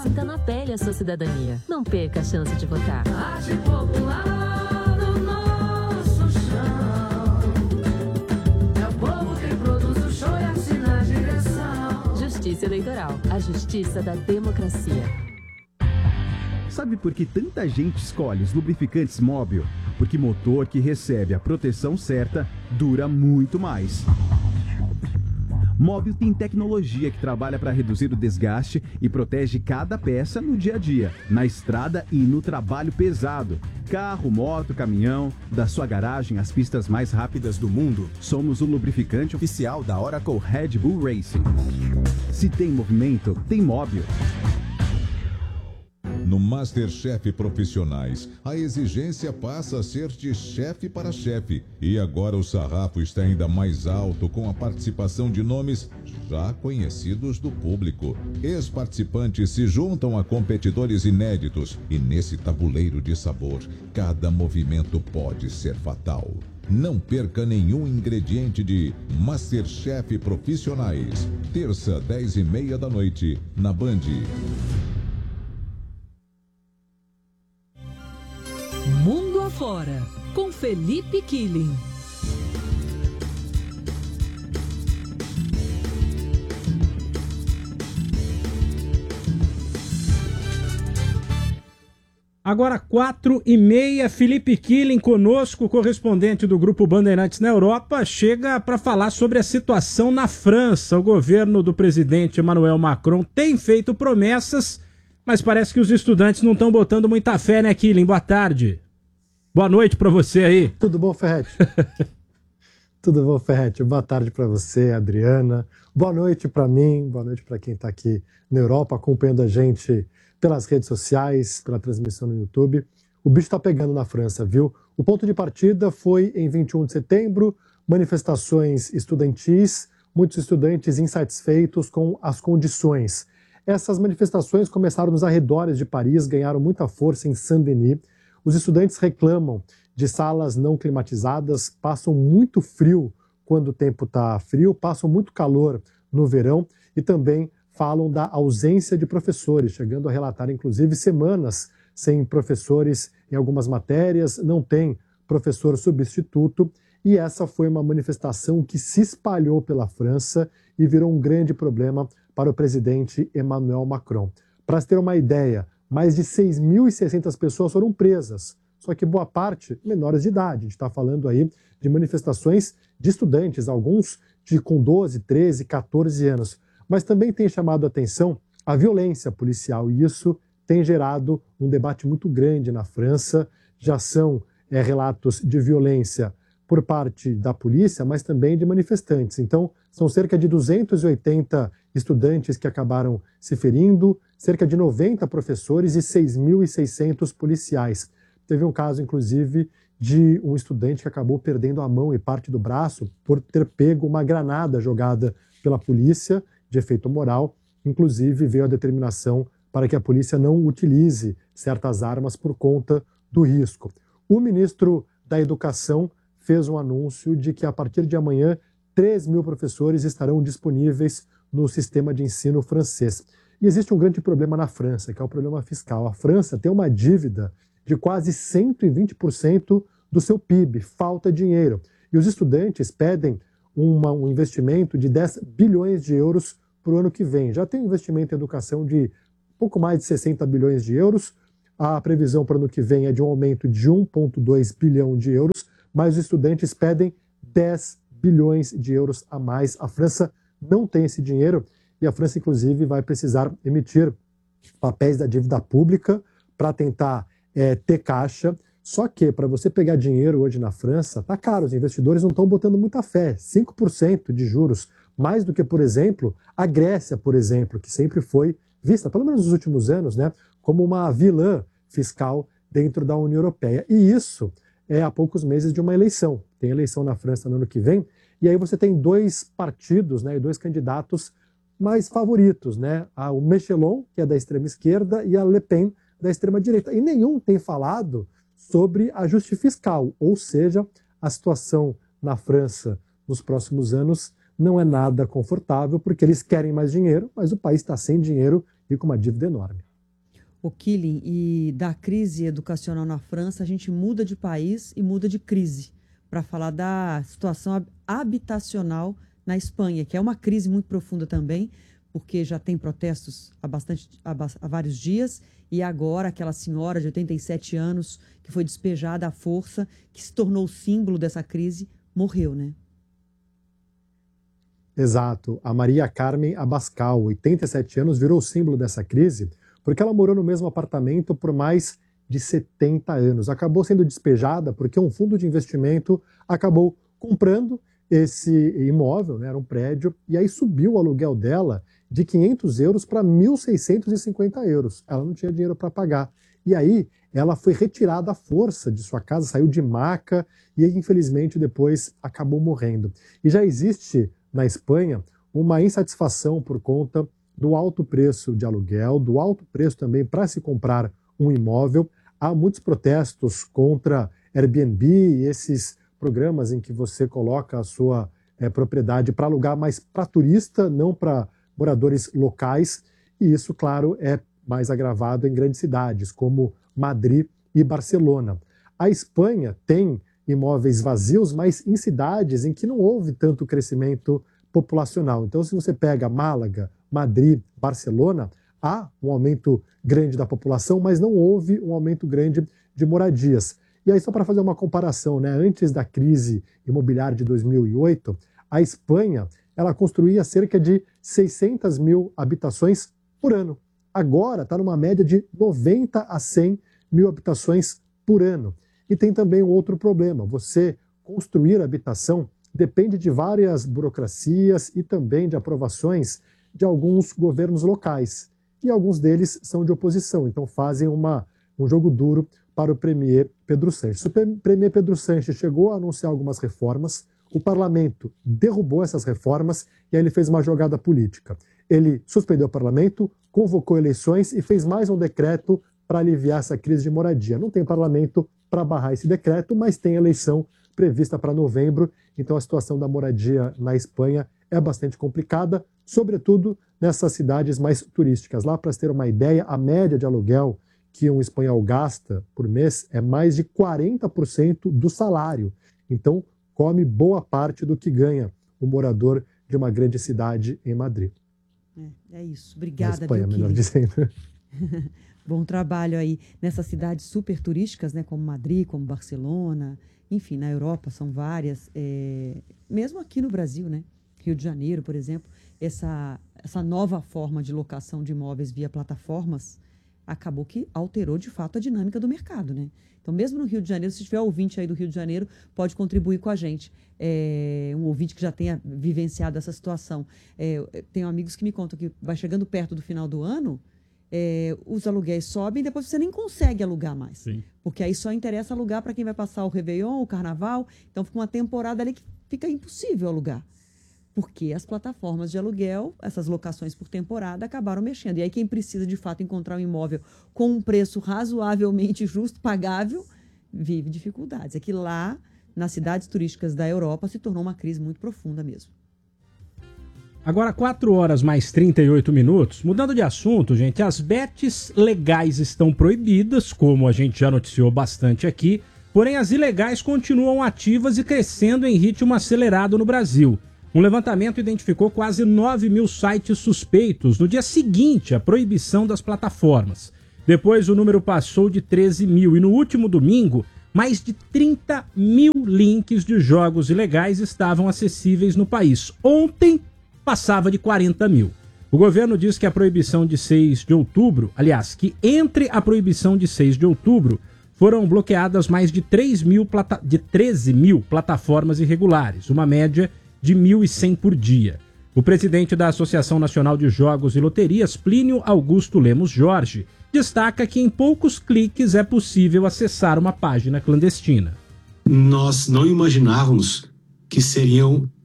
Sinta na pele a sua cidadania. Não perca a chance de votar. Arte popular no nosso chão. É o povo quem produz o show e assina a direção. Justiça Eleitoral. A justiça da democracia. Sabe por que tanta gente escolhe os lubrificantes Móbil? Porque motor que recebe a proteção certa dura muito mais. Móbil tem tecnologia que trabalha para reduzir o desgaste e protege cada peça no dia a dia, na estrada e no trabalho pesado. Carro, moto, caminhão, da sua garagem às pistas mais rápidas do mundo, somos o lubrificante oficial da Oracle Red Bull Racing. Se tem movimento, tem Móbil. No MasterChef Profissionais, a exigência passa a ser de chefe para chefe. E agora o sarrafo está ainda mais alto com a participação de nomes já conhecidos do público. Ex-participantes se juntam a competidores inéditos e nesse tabuleiro de sabor, cada movimento pode ser fatal. Não perca nenhum ingrediente de MasterChef Profissionais. Terça, 10h30 da noite, na Band. Mundo Afora, com Felipe Killing. Agora 4h30, Felipe Killing conosco, correspondente do Grupo Bandeirantes na Europa, chega para falar sobre a situação na França. O governo do presidente Emmanuel Macron tem feito promessas, mas parece que os estudantes não estão botando muita fé, né, Killing? Boa tarde. Boa noite para você aí. Tudo bom, Ferretti? Tudo bom, Ferretti? Boa tarde para você, Adriana. Boa noite para mim, boa noite para quem está aqui na Europa, acompanhando a gente pelas redes sociais, pela transmissão no YouTube. O bicho está pegando na França, viu? O ponto de partida foi em 21 de setembro, manifestações estudantis, muitos estudantes insatisfeitos com as condições. Essas manifestações começaram nos arredores de Paris, ganharam muita força em Saint-Denis. Os estudantes reclamam de salas não climatizadas, passam muito frio quando o tempo está frio, passam muito calor no verão e também falam da ausência de professores, chegando a relatar inclusive semanas sem professores em algumas matérias, não tem professor substituto. E essa foi uma manifestação que se espalhou pela França e virou um grande problema para o presidente Emmanuel Macron. Para se ter uma ideia, mais de 6.600 pessoas foram presas, só que boa parte menores de idade. A gente está falando aí de manifestações de estudantes, alguns com 12, 13, 14 anos. Mas também tem chamado a atenção a violência policial, e isso tem gerado um debate muito grande na França. Já são relatos de violência por parte da polícia, mas também de manifestantes. Então, são cerca de 280 estudantes que acabaram se ferindo, cerca de 90 professores e 6.600 policiais. Teve um caso, inclusive, de um estudante que acabou perdendo a mão e parte do braço por ter pego uma granada jogada pela polícia, de efeito moral. Inclusive, veio a determinação para que a polícia não utilize certas armas por conta do risco. O ministro da Educação fez um anúncio de que, a partir de amanhã, 3.000 professores estarão disponíveis no sistema de ensino francês. E existe um grande problema na França, que é o problema fiscal. A França tem uma dívida de quase 120% do seu PIB, falta dinheiro. E os estudantes pedem um investimento de 10 bilhões de euros para o ano que vem. Já tem um investimento em educação de pouco mais de 60 bilhões de euros. A previsão para o ano que vem é de um aumento de 1,2 bilhão de euros, mas os estudantes pedem 10 bilhões de euros a mais. A França não tem esse dinheiro e a França, inclusive, vai precisar emitir papéis da dívida pública para tentar ter caixa. Só que, para você pegar dinheiro hoje na França, está caro. Os investidores não estão botando muita fé. 5% de juros, mais do que, por exemplo, a Grécia, por exemplo, que sempre foi vista, pelo menos nos últimos anos, né, como uma vilã fiscal dentro da União Europeia. E isso é há poucos meses de uma eleição. Tem eleição na França no ano que vem, e aí você tem dois partidos, né, e dois candidatos mais favoritos, né? O Mélenchon, que é da extrema esquerda, e a Le Pen, da extrema direita. E nenhum tem falado sobre ajuste fiscal, ou seja, a situação na França nos próximos anos não é nada confortável, porque eles querem mais dinheiro, mas o país está sem dinheiro e com uma dívida enorme. O Killing, e da crise educacional na França, a gente muda de país e muda de crise para falar da situação habitacional na Espanha, que é uma crise muito profunda também, porque já tem protestos há vários dias, e agora aquela senhora de 87 anos que foi despejada à força, que se tornou o símbolo dessa crise, morreu, né? Exato. A Maria Carmen Abascal, 87 anos, virou o símbolo dessa crise porque ela morou no mesmo apartamento por mais de 70 anos. Acabou sendo despejada porque um fundo de investimento acabou comprando esse imóvel, né, era um prédio, e aí subiu o aluguel dela de 500 euros para 1.650 euros. Ela não tinha dinheiro para pagar. E aí ela foi retirada à força de sua casa, saiu de maca e infelizmente depois acabou morrendo. E já existe na Espanha uma insatisfação por conta do alto preço de aluguel, do alto preço também para se comprar um imóvel. Há muitos protestos contra Airbnb e esses programas em que você coloca a sua propriedade para alugar, mas para turista, não para moradores locais. E isso, claro, é mais agravado em grandes cidades, como Madrid e Barcelona. A Espanha tem imóveis vazios, mas em cidades em que não houve tanto crescimento populacional. Então, se você pega Málaga, Madrid, Barcelona, há um aumento grande da população, mas não houve um aumento grande de moradias. E aí, só para fazer uma comparação, né? Antes da crise imobiliária de 2008, a Espanha ela construía cerca de 600 mil habitações por ano. Agora está numa média de 90 a 100 mil habitações por ano. E tem também um outro problema. Você construir habitação depende de várias burocracias e também de aprovações de alguns governos locais. E alguns deles são de oposição, então fazem um jogo duro para o premier Pedro Sánchez. O premier Pedro Sánchez chegou a anunciar algumas reformas, o parlamento derrubou essas reformas e aí ele fez uma jogada política. Ele suspendeu o parlamento, convocou eleições e fez mais um decreto para aliviar essa crise de moradia. Não tem parlamento para barrar esse decreto, mas tem eleição prevista para novembro, então a situação da moradia na Espanha é bastante complicada, sobretudo nessas cidades mais turísticas. Lá, para se ter uma ideia, a média de aluguel que um espanhol gasta por mês é mais de 40% do salário. Então, come boa parte do que ganha o morador de uma grande cidade em Madrid. É isso. Obrigada, na Espanha, melhor dizendo. Bom trabalho aí nessas cidades super turísticas, né, como Madrid, como Barcelona, enfim, na Europa são várias, mesmo aqui no Brasil, né, Rio de Janeiro, por exemplo, essa nova forma de locação de imóveis via plataformas acabou que alterou de fato a dinâmica do mercado, né? Então, mesmo no Rio de Janeiro, se tiver ouvinte aí do Rio de Janeiro, pode contribuir com a gente. Um ouvinte que já tenha vivenciado essa situação. Tenho amigos que me contam que vai chegando perto do final do ano, os aluguéis sobem e depois você nem consegue alugar mais. Sim. Porque aí só interessa alugar para quem vai passar o Réveillon, o Carnaval. Então, fica uma temporada ali que fica impossível alugar. Porque as plataformas de aluguel, essas locações por temporada, acabaram mexendo. E aí quem precisa, de fato, encontrar um imóvel com um preço razoavelmente justo, pagável, vive dificuldades. É que lá, nas cidades turísticas da Europa, se tornou uma crise muito profunda mesmo. Agora, 4 horas mais 38 minutos. Mudando de assunto, gente, as bets legais estão proibidas, como a gente já noticiou bastante aqui, porém as ilegais continuam ativas e crescendo em ritmo acelerado no Brasil. Um levantamento identificou quase 9 mil sites suspeitos no dia seguinte à proibição das plataformas. Depois o número passou de 13 mil e no último domingo, mais de 30 mil links de jogos ilegais estavam acessíveis no país. Ontem passava de 40 mil. O governo diz que a proibição de 6 de outubro, aliás, que entre a proibição de 6 de outubro foram bloqueadas mais de 13 mil plataformas irregulares, uma média de 1.100 por dia. O presidente da Associação Nacional de Jogos e Loterias, Plínio Augusto Lemos Jorge, destaca que em poucos cliques é possível acessar uma página clandestina. Nós não imaginávamos que seriam